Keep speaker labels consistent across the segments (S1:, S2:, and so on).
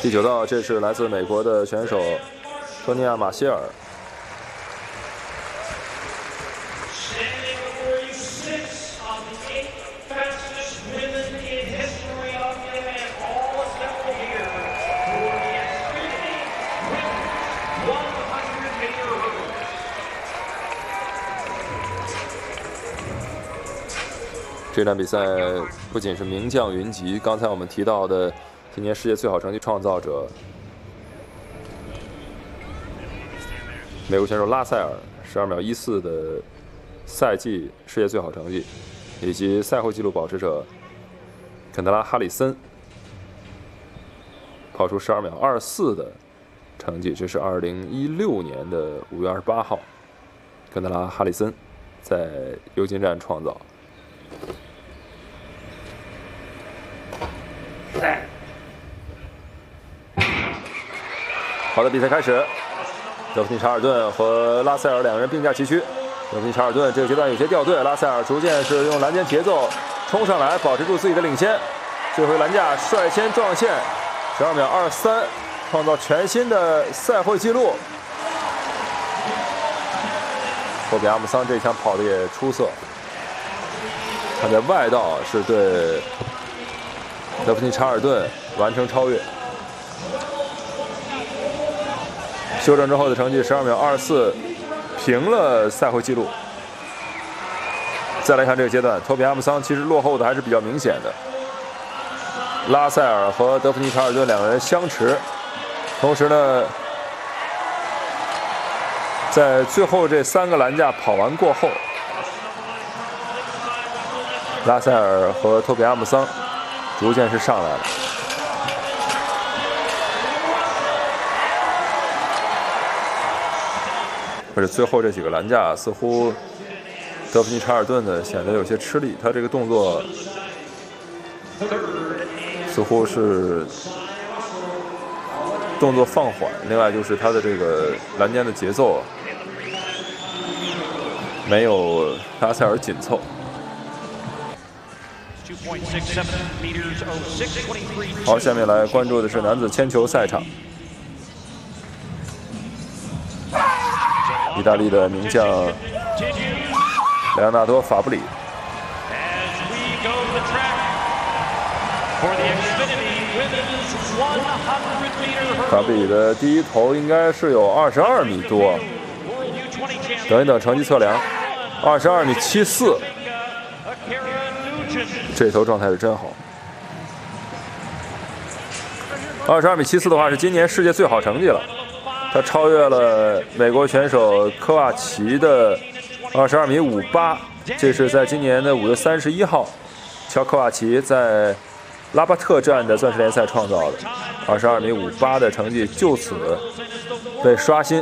S1: 第9道，这是来自美国的选手托尼亚·马歇尔。这场比赛不仅是名将云集，刚才我们提到的今年世界最好成绩创造者美国选手拉塞尔12秒14的赛季世界最好成绩，以及赛后纪录保持者肯德拉·哈里森跑出12秒24的成绩，这是2016年的5月28号，肯德拉·哈里森在尤金站创造。好的，比赛开始。德弗尼·查尔顿和拉塞尔两人并驾齐驱。德弗尼·查尔顿这个阶段有些掉队，拉塞尔逐渐是用栏间节奏冲上来，保持住自己的领先。这回栏架率先撞线，12秒23，创造全新的赛会纪录。托比·阿姆桑这枪跑得也出色，他在外道是对德弗尼·查尔顿完成超越。修正之后的成绩12秒24，平了赛会纪录。再来看这个阶段，托比·阿姆桑其实落后的还是比较明显的。拉塞尔和德弗尼·查尔顿两个人相持，同时呢，在最后这3个栏架跑完过后，拉塞尔和托比·阿姆桑逐渐是上来了。而且最后这几个栏架似乎德弗尼·查尔顿呢显得有些吃力，他这个动作似乎是动作放缓，另外就是他的这个栏间的节奏没有拉塞尔紧凑。好，下面来关注的是男子铅球赛场。意大利的名将莱昂纳多·法布里，法布里的第一投应该是有22米多，等一等成绩测量，22米74，这头状态是真好。22米74的话是今年世界最好成绩了。他超越了美国选手科瓦奇的22米58，这是在今年的5月31号，乔科瓦奇在拉巴特站的钻石联赛创造的22米58的成绩，就此被刷新。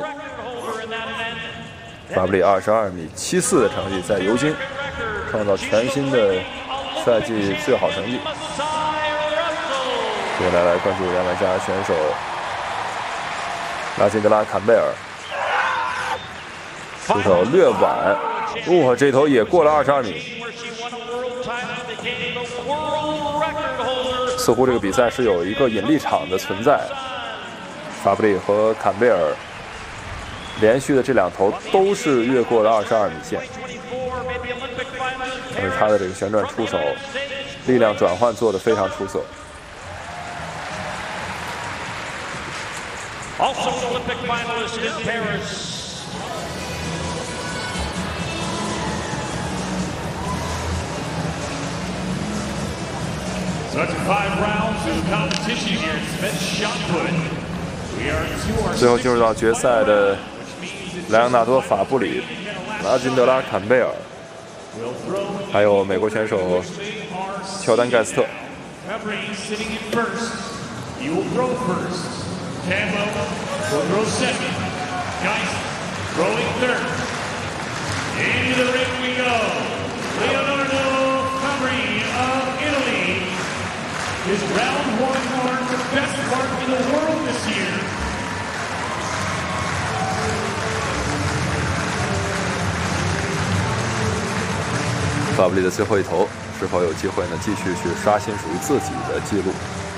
S1: 法布里22米74的成绩在尤金创造全新的赛季最好成绩。接下来关注牙买加选手拉辛德拉·坎贝尔，出手略晚，这头也过了22米。似乎这个比赛是有一个引力场的存在。法布里和坎贝尔连续的这2投都是越过了22米线，但是他的这个旋转出手、力量转换做得非常出色。
S2: Also Olympic finalist in Paris. So it's 5 rounds of competition here at Smith Shot Put. We are
S1: 最后进入到决赛的莱昂纳多·法布里、拉金德拉·坎贝尔，还有美国选手乔丹·盖斯特。
S2: Tambo will throw second. Geist throwing third. Into the ring we go. Leonardo Fabri of Italy is round 1 mark the best mark in the world this year.
S1: 法布里的最后一投是否有机会呢？继续去刷新属于自己的记录。